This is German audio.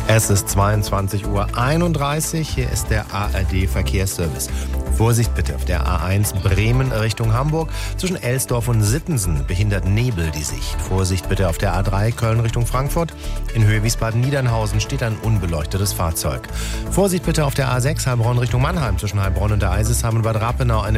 Es ist 22:31 Uhr. Hier ist der ARD Verkehrsservice. Vorsicht bitte auf der A1 Bremen Richtung Hamburg. Zwischen Elsdorf und Sittensen behindert Nebel die Sicht. Vorsicht bitte auf der A3 Köln Richtung Frankfurt. In Höhe Wiesbaden-Niedernhausen steht ein unbeleuchtetes Fahrzeug. Vorsicht bitte auf der A6 Heilbronn Richtung Mannheim. Zwischen Heilbronn und der Eisesheim und Bad Rappenau eine